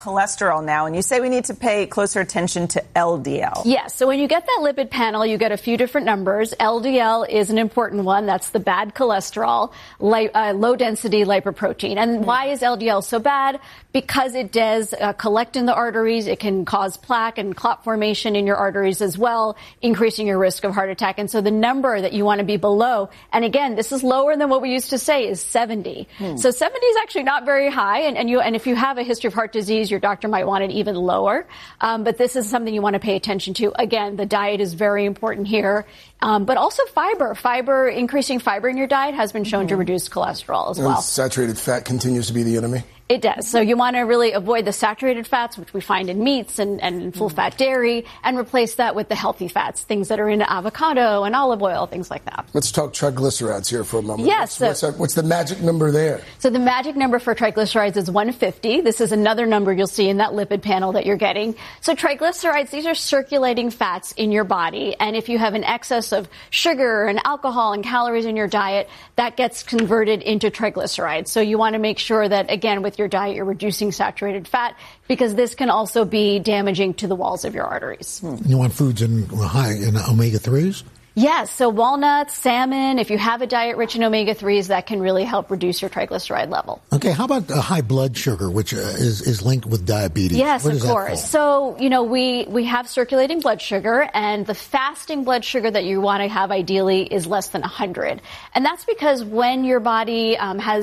Cholesterol now, and you say we need to pay closer attention to LDL. Yes. So when you get that lipid panel, you get a few different numbers. LDL is an important one. That's the bad cholesterol, low density lipoprotein. And why is LDL so bad? Because it does collect in the arteries. It can cause plaque and clot formation in your arteries as well, increasing your risk of heart attack. And so the number that you want to be below, and again, this is lower than what we used to say, is 70. So 70 is actually not very high. And if you have a history of heart disease, your doctor might want it even lower. But this is something you want to pay attention to. Again, the diet is very important here. But also fiber. Increasing fiber in your diet has been shown to reduce cholesterol as well. And saturated fat continues to be the enemy? It does. So you want to really avoid the saturated fats, which we find in meats and full-fat dairy, and replace that with the healthy fats, things that are in avocado and olive oil, things like that. Let's talk triglycerides here for a moment. Yes. What's the magic number there? So the magic number for triglycerides is 150. This is another number you'll see in that lipid panel that you're getting. So triglycerides, these are circulating fats in your body. And if you have an excess of sugar and alcohol and calories in your diet, that gets converted into triglycerides. So you want to make sure that, again, with your diet, you're reducing saturated fat, because this can also be damaging to the walls of your arteries. You want foods high in omega-3s? Yes, so walnuts, salmon, if you have a diet rich in omega-3s, that can really help reduce your triglyceride level. Okay, how about high blood sugar, which is linked with diabetes? Yes, of course. So, we have circulating blood sugar, and the fasting blood sugar that you want to have ideally is less than 100. And that's because when your body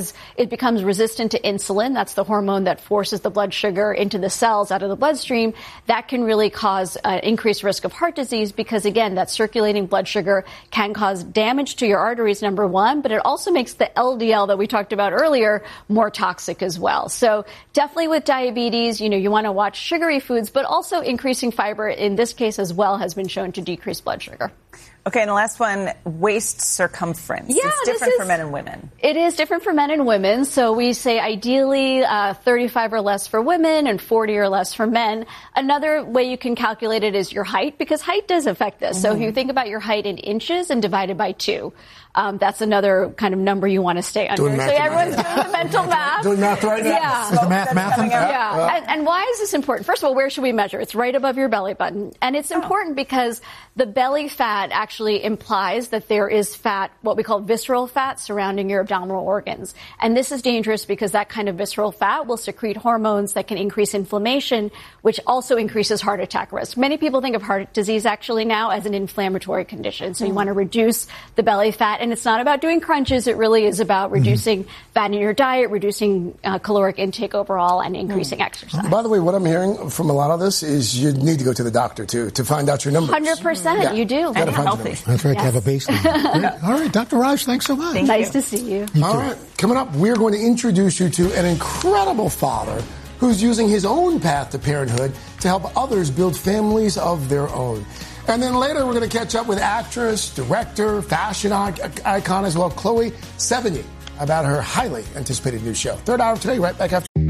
it becomes resistant to insulin, that's the hormone that forces the blood sugar into the cells out of the bloodstream, that can really cause an increased risk of heart disease, because, again, that circulating blood sugar can cause damage to your arteries, number one, but it also makes the LDL that we talked about earlier more toxic as well. So definitely with diabetes, you want to watch sugary foods, but also increasing fiber in this case as well has been shown to decrease blood sugar. Okay, and the last one, waist circumference. Yeah, it's different for men and women. It is different for men and women. So we say ideally 35 or less for women and 40 or less for men. Another way you can calculate it is your height, because height does affect this. So if you think about your height in inches and divide it by 2, that's another kind of number you want to stay under. So everyone's doing the mental math. Doing math right now. Yeah. Is the math? Yeah. And why is this important? First of all, where should we measure? It's right above your belly button. And it's important because the belly fat actually implies that there is fat, what we call visceral fat, surrounding your abdominal organs. And this is dangerous because that kind of visceral fat will secrete hormones that can increase inflammation, which also increases heart attack risk. Many people think of heart disease actually now as an inflammatory condition. So you want to reduce the belly fat. And it's not about doing crunches. It really is about reducing fat in your diet, reducing caloric intake overall, and increasing exercise. By the way, what I'm hearing from a lot of this is you need to go to the doctor, too, to find out your numbers. 100%. You do. And healthy. That's right, to have a baseline. All right, Dr. Raj, thanks so much. Nice to see you. All right, coming up, we're going to introduce you to an incredible father who's using his own path to parenthood to help others build families of their own. And then later, we're going to catch up with actress, director, fashion icon as well, Chloe Sevigny, about her highly anticipated new show. Third hour of today, right back after.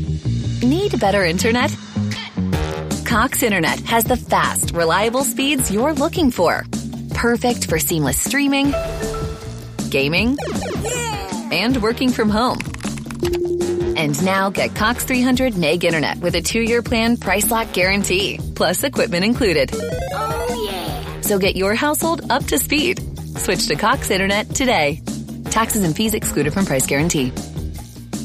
Need better internet? Cox Internet has the fast, reliable speeds you're looking for. Perfect for seamless streaming, gaming, and working from home. And now get Cox 300 meg internet with a 2-year plan, price lock guarantee, plus equipment included. Oh, yeah. So get your household up to speed. Switch to Cox Internet today. Taxes and fees excluded from price guarantee.